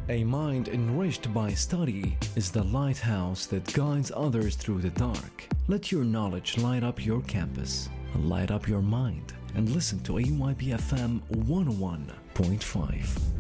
A mind enriched by study is the lighthouse that guides others through the dark. Let your knowledge light up your campus, light up your mind, and listen to AYP FM 101.5.